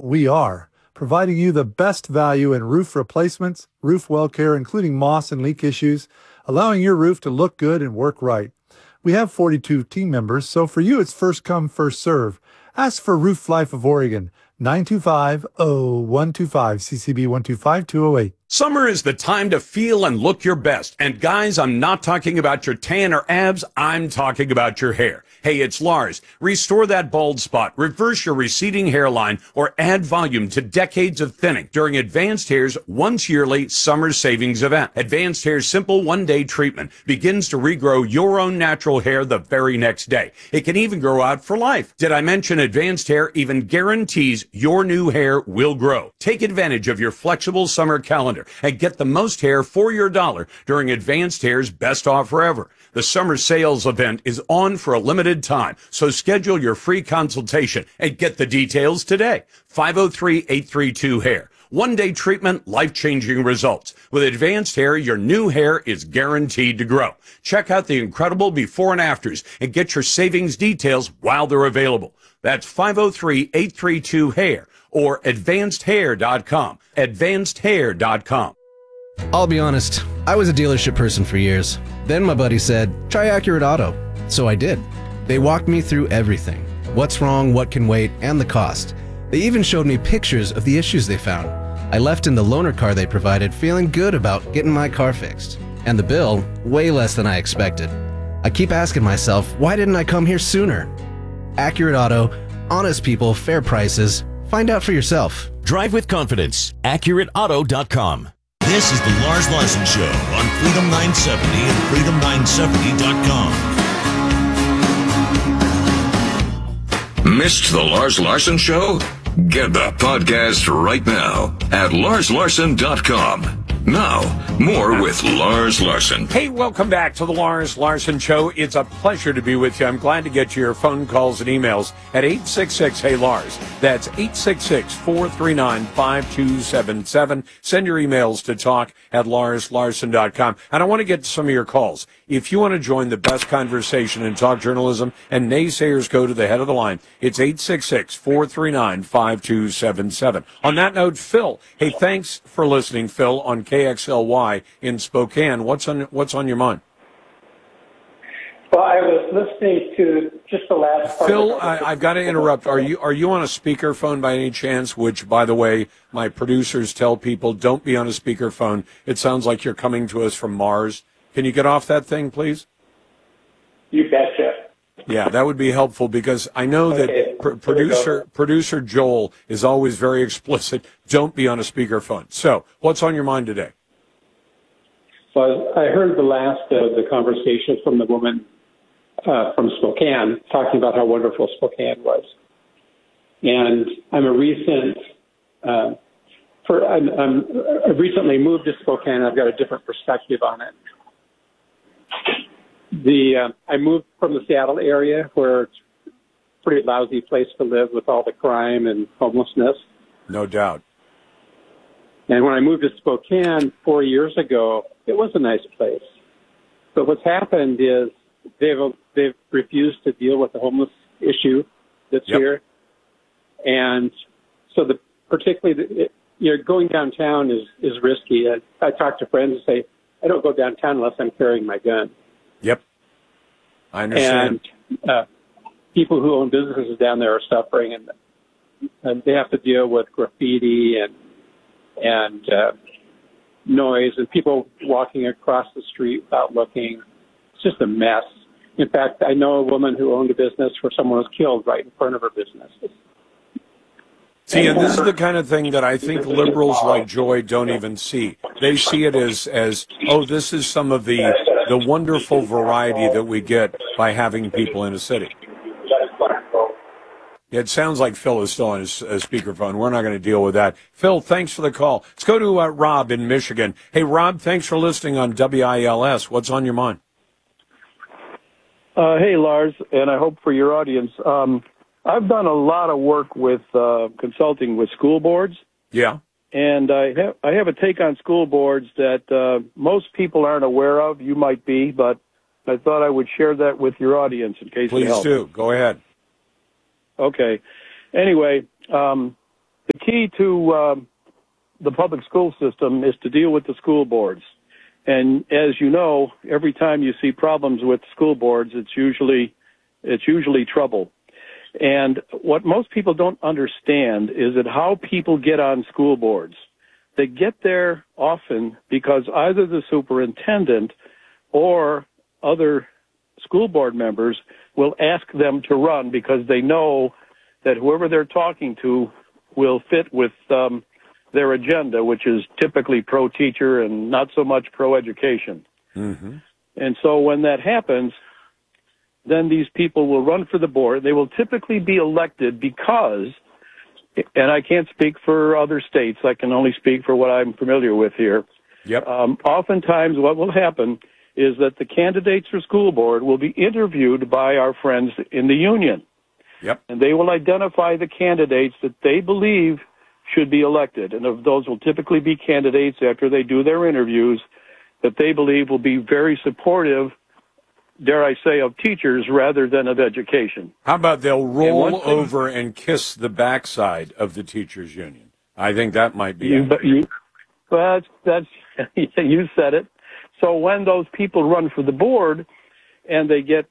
we are, providing you the best value in roof replacements, roof well care, including moss and leak issues, allowing your roof to look good and work right. We have 42 team members, so for you it's first come, first serve. Ask for Roof Life of Oregon, 925-0125, CCB 125208. Summer is the time to feel and look your best. And guys, I'm not talking about your tan or abs. I'm talking about your hair. Hey, it's Lars. Restore that bald spot, reverse your receding hairline, or add volume to decades of thinning during Advanced Hair's once yearly summer savings event. Advanced Hair's simple one-day treatment begins to regrow your own natural hair the very next day. It can even grow out for life. Did I mention Advanced Hair even guarantees your new hair will grow? Take advantage of your flexible summer calendar and get the most hair for your dollar during Advanced Hair's best offer ever. The summer sales event is on for a limited time, so schedule your free consultation and get the details today. 503-832-HAIR. One-day treatment, life-changing results. With Advanced Hair, your new hair is guaranteed to grow. Check out the incredible before and afters and get your savings details while they're available. That's 503-832-HAIR or advancedhair.com. Advancedhair.com. I'll be honest, I was a dealership person for years. Then my buddy said, try Accurate Auto. So I did. They walked me through everything. What's wrong, what can wait, and the cost. They even showed me pictures of the issues they found. I left in the loaner car they provided feeling good about getting my car fixed. And the bill, way less than I expected. I keep asking myself, why didn't I come here sooner? Accurate Auto, honest people, fair prices. Find out for yourself. Drive with confidence. AccurateAuto.com. This is the Lars Larson Show on Freedom 970 and Freedom970.com. Missed the Lars Larson Show? Get the podcast right now at LarsLarson.com. Now, more with Lars Larson. Hey, welcome back to the Lars Larson Show. It's a pleasure to be with you. I'm glad to get your phone calls and emails at 866-HEY-LARS. That's 866-439-5277. Send your emails to talk@LarsLarson.com. And I want to get to some of your calls. If you want to join the best conversation in talk journalism and naysayers go to the head of the line, it's 866-439-5277. On that note, Phil. Hey, thanks for listening, Phil, on KXLY in Spokane. What's on your mind? Well, I was listening to just the last part. Phil, I've got to interrupt. Are you on a speakerphone by any chance? Which, by the way, my producers tell people don't be on a speakerphone. It sounds like you're coming to us from Mars. Can you get off that thing, please? You betcha. Yeah, that would be helpful because I know that producer Joel is always very explicit. Don't be on a speakerphone. So, what's on your mind today? Well, I heard the last of the conversation from the woman from Spokane talking about how wonderful Spokane was, and I'm a recent. I've recently moved to Spokane. I've got a different perspective on it. I moved from the Seattle area where it's a pretty lousy place to live with all the crime and homelessness. No doubt. And when I moved to Spokane 4 years ago, it was a nice place. But what's happened is they've refused to deal with the homeless issue that's here. And so particularly going downtown is risky. I talk to friends and say, I don't go downtown unless I'm carrying my gun. Yep. I understand. And people who own businesses down there are suffering, and they have to deal with graffiti and noise and people walking across the street without looking. It's just a mess. In fact, I know a woman who owned a business where someone was killed right in front of her business. See, and this is the kind of thing that I think liberals like Joy don't even see. They see it as this is some of the wonderful variety that we get by having people in a city. It sounds like Phil is still on his speakerphone. We're not going to deal with that. Phil, thanks for the call. Let's go to Rob in Michigan. Hey, Rob, thanks for listening on WILS. What's on your mind? Hey, Lars, and I hope for your audience. I've done a lot of work with consulting with school boards. Yeah. And I have a take on school boards that most people aren't aware of. You might be, but I thought I would share that with your audience in case it helps. Please do. Go ahead. Okay. Anyway, the key to the public school system is to deal with the school boards. And as you know, every time you see problems with school boards, it's usually trouble. And what most people don't understand is that how people get on school boards. They get there often because either the superintendent or other school board members will ask them to run because they know that whoever they're talking to will fit with their agenda, which is typically pro-teacher and not so much pro-education. Mm-hmm. And so when that happens, then these people will run for the board. They will typically be elected because, and I can't speak for other states, I can only speak for what I'm familiar with here. Yep. Oftentimes what will happen is that the candidates for school board will be interviewed by our friends in the union. Yep. And they will identify the candidates that they believe should be elected. And of those will typically be candidates after they do their interviews that they believe will be very supportive, dare I say, of teachers rather than of education. How about they'll roll over and kiss the backside of the teachers union? I think that might be that's you said it. So when those people run for the board and they get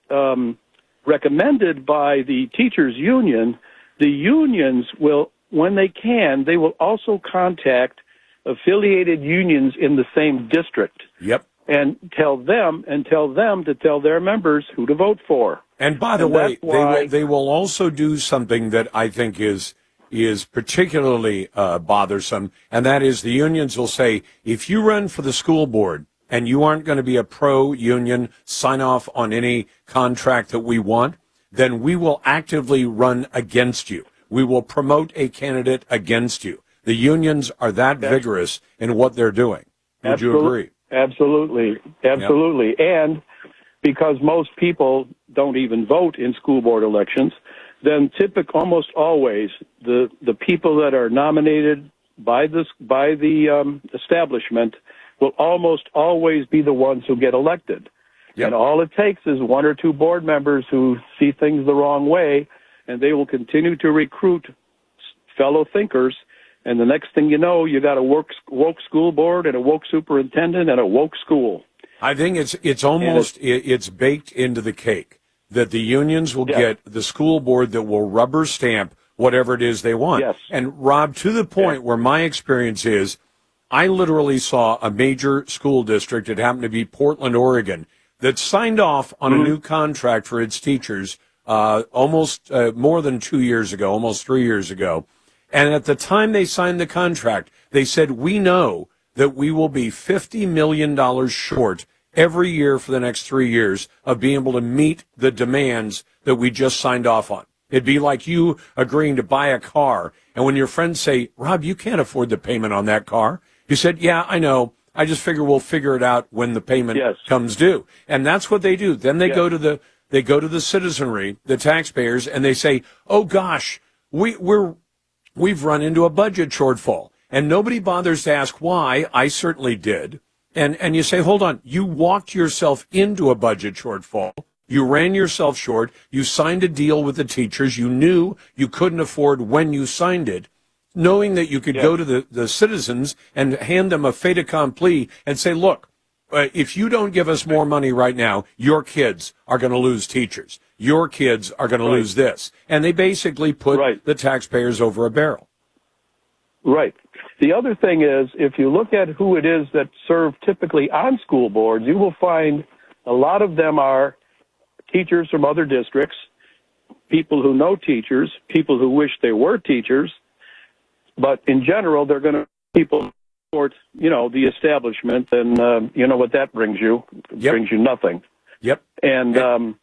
recommended by the teachers union, the unions will, when they can, they will also contact affiliated unions in the same district. Yep. And tell them to tell their members who to vote for. And by the way, they will also do something that I think is particularly bothersome, and that is the unions will say, if you run for the school board and you aren't going to be a pro-union, sign off on any contract that we want, then we will actively run against you. We will promote a candidate against you. The unions are that vigorous in what they're doing. Would you agree? Absolutely. Yep. And because most people don't even vote in school board elections, then almost always the people that are nominated by the establishment will almost always be the ones who get elected. Yep. And all it takes is one or two board members who see things the wrong way, and they will continue to recruit fellow thinkers. And the next thing you know, you got a woke school board and a woke superintendent and a woke school. I think it's almost it's baked into the cake that the unions will get the school board that will rubber stamp whatever it is they want. Yes. And Rob, to the point where my experience is, I literally saw a major school district, it happened to be Portland, Oregon, that signed off on a new contract for its teachers almost more than 2 years ago, almost 3 years ago. And at the time they signed the contract, they said, we know that we will be $50 million short every year for the next 3 years of being able to meet the demands that we just signed off on. It'd be like you agreeing to buy a car, and when your friends say, Rob, you can't afford the payment on that car, you said, yeah, I know. I just figure we'll figure it out when the payment comes due. And that's what they do. Then they go to the citizenry, the taxpayers, and they say, oh gosh, we've run into a budget shortfall. And nobody bothers to ask why. I certainly did. And you say, hold on, you walked yourself into a budget shortfall. You ran yourself short. You signed a deal with the teachers. You knew you couldn't afford when you signed it, knowing that you could go to the citizens and hand them a fait accompli and say, look, if you don't give us more money right now, your kids are going to lose teachers. Your kids are going to lose this. And they basically put the taxpayers over a barrel. Right. The other thing is, if you look at who it is that serve typically on school boards, you will find a lot of them are teachers from other districts, people who know teachers, people who wish they were teachers, but in general, they're going to people support, the establishment, and you know what that brings you? It brings you nothing. Yep. And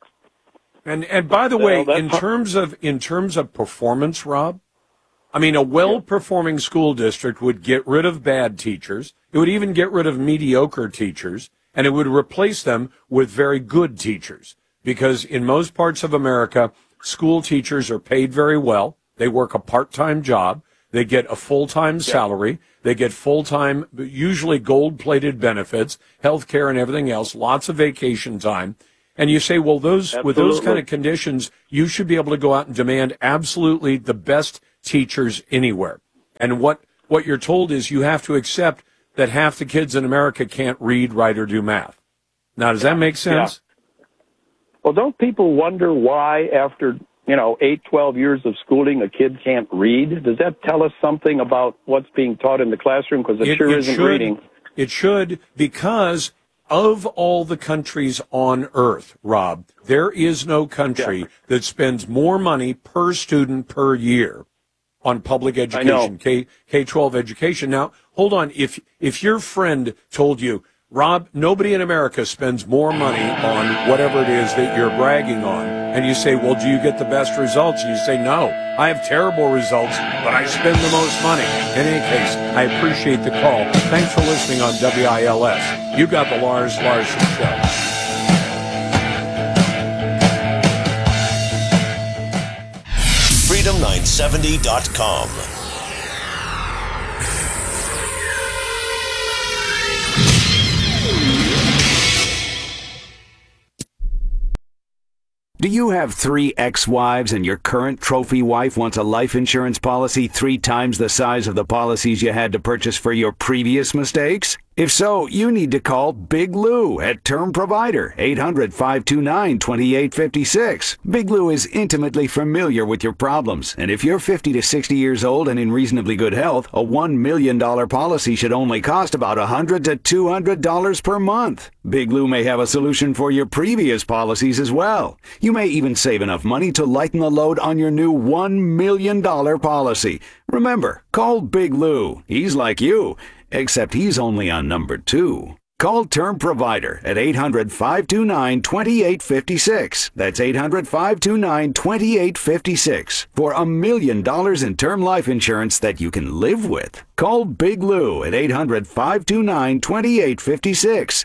by the way, in terms of performance, Rob, I mean, a well-performing school district would get rid of bad teachers. It would even get rid of mediocre teachers, and it would replace them with very good teachers. Because in most parts of America, school teachers are paid very well. They work a part-time job. They get a full-time salary. They get full-time, usually gold-plated benefits, health care and everything else, lots of vacation time. And you say, well, with those kind of conditions, you should be able to go out and demand absolutely the best teachers anywhere. And what you're told is you have to accept that half the kids in America can't read, write, or do math. Now, does that make sense? Yeah. Well, don't people wonder why after, 8, 12 years of schooling, a kid can't read? Does that tell us something about what's being taught in the classroom? Because it sure isn't reading. It should, because of all the countries on Earth, Rob, there is no country that spends more money per student per year on public education, K-12 education. Now, hold on. If your friend told you, Rob, nobody in America spends more money on whatever it is that you're bragging on, and you say, well, do you get the best results? And you say, no, I have terrible results, but I spend the most money. In any case, I appreciate the call. Thanks for listening on WILS. You got the Lars Larson Show. Freedom970.com. Do you have 3 ex-wives and your current trophy wife wants a life insurance policy 3 times the size of the policies you had to purchase for your previous mistakes? If so, you need to call Big Lou at Term Provider, 800-529-2856. Big Lou is intimately familiar with your problems, and if you're 50 to 60 years old and in reasonably good health, a $1 million policy should only cost about $100 to $200 per month. Big Lou may have a solution for your previous policies as well. You may even save enough money to lighten the load on your new $1 million policy. Remember, call Big Lou. He's like you, except he's only on number 2. Call Term Provider at 800-529-2856. That's 800-529-2856 for $1 million in term life insurance that you can live with. Call Big Lou at 800-529-2856.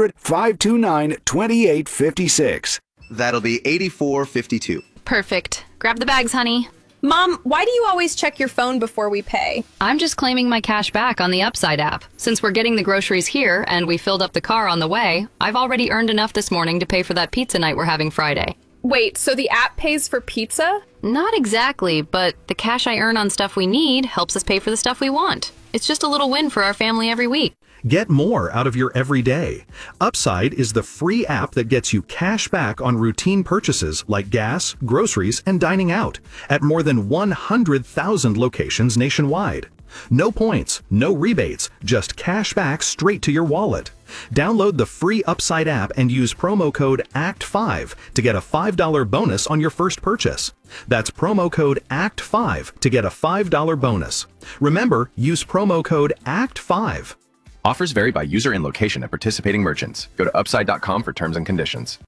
800-529-2856. That'll be $84.52. Perfect. Grab the bags, honey. Mom, why do you always check your phone before we pay? I'm just claiming my cash back on the Upside app. Since we're getting the groceries here and we filled up the car on the way, I've already earned enough this morning to pay for that pizza night we're having Friday. Wait, so the app pays for pizza? Not exactly, but the cash I earn on stuff we need helps us pay for the stuff we want. It's just a little win for our family every week. Get more out of your everyday. Upside is the free app that gets you cash back on routine purchases like gas, groceries, and dining out at more than 100,000 locations nationwide. No points, no rebates, just cash back straight to your wallet. Download the free Upside app and use promo code ACT5 to get a $5 bonus on your first purchase. That's promo code ACT5 to get a $5 bonus. Remember, use promo code ACT5. Offers vary by user and location at participating merchants. Go to upside.com for terms and conditions.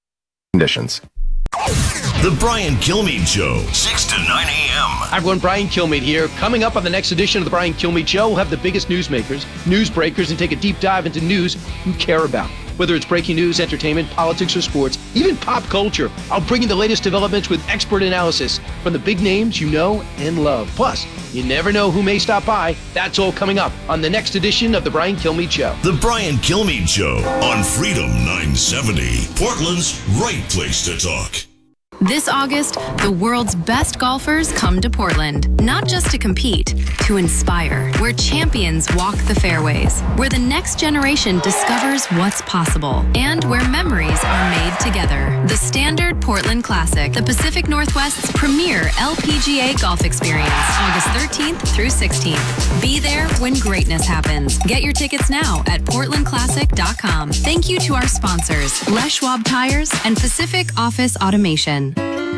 The Brian Kilmeade Show, 6 to 9 a.m. Hi everyone, Brian Kilmeade here. Coming up on the next edition of the Brian Kilmeade Show, we'll have the biggest newsmakers, newsbreakers, and take a deep dive into news you care about. Whether it's breaking news, entertainment, politics, or sports, even pop culture, I'll bring you the latest developments with expert analysis from the big names you know and love. Plus, you never know who may stop by. That's all coming up on the next edition of the Brian Kilmeade Show. The Brian Kilmeade Show on Freedom 970, Portland's right place to talk. This August, the world's best golfers come to Portland, not just to compete, to inspire, where champions walk the fairways, where the next generation discovers what's possible, and where memories are made together. The Standard Portland Classic, the Pacific Northwest's premier LPGA golf experience, August 13th through 16th. Be there when greatness happens. Get your tickets now at portlandclassic.com. Thank you to our sponsors, Les Schwab Tires and Pacific Office Automation.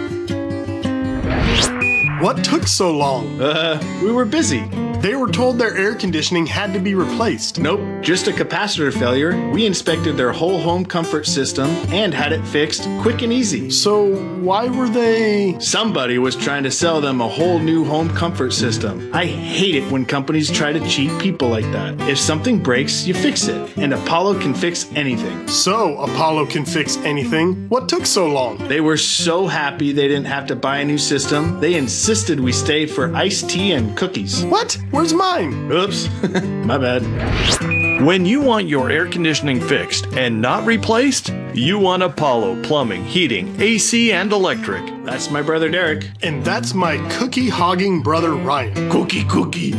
What took so long? We were busy. They were told their air conditioning had to be replaced. Nope, just a capacitor failure. We inspected their whole home comfort system and had it fixed quick and easy. So why were they... Somebody was trying to sell them a whole new home comfort system. I hate it when companies try to cheat people like that. If something breaks, you fix it. And Apollo can fix anything. So Apollo can fix anything? What took so long? They were so happy they didn't have to buy a new system. They insisted we stay for iced tea and cookies. What? Where's mine? Oops, my bad. When you want your air conditioning fixed and not replaced, You want Apollo Plumbing, Heating, AC, and Electric. That's my brother Derek. And that's my cookie hogging brother Ryan. Cookie.